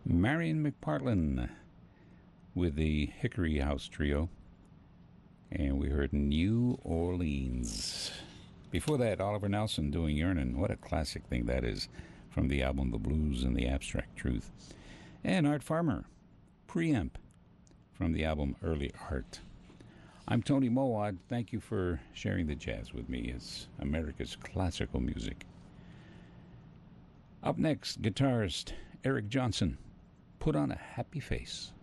Marion McPartlin with the Hickory House Trio. And we heard New Orleans. Before that, Oliver Nelson doing Yearnin'. What a classic thing that is from the album The Blues and the Abstract Truth. And Art Farmer, Preamp from the album Early Art. I'm Tony Mowat. Thank you for sharing the jazz with me. It's America's classical music. Up next, guitarist Eric Johnson. Put on a Happy Face.